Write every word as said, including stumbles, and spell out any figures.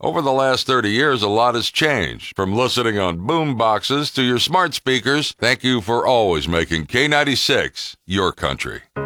Over the last thirty years, a lot has changed. From listening on boom boxes to your smart speakers, thank you for always making K ninety-six your country.